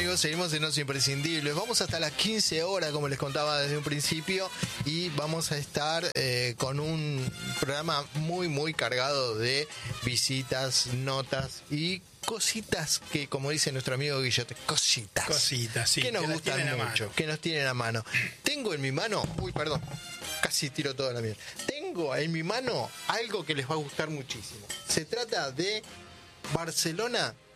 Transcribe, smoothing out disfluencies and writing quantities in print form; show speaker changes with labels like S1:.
S1: amigos, seguimos en Los Imprescindibles. Vamos hasta las 15 horas, como les contaba desde un principio, y vamos a estar con un programa muy, muy cargado de visitas, notas y cositas que, como dice nuestro amigo Guillote, cositas.
S2: Cositas, sí.
S1: Que nos gustan mucho, que nos tienen a mano. Tengo en mi mano, casi tiro toda la mierda. Tengo en mi mano algo que les va a gustar muchísimo. Se trata de Barcelona